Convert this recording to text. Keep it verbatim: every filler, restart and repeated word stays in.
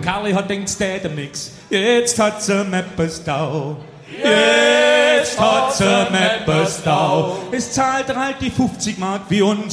Karli hat denkt, es tät ihm nix. Jetzt hat sie Meppes da. Jetzt hat sie Meppes da. Es zahlt er halt die fünfzig Mark wie uns.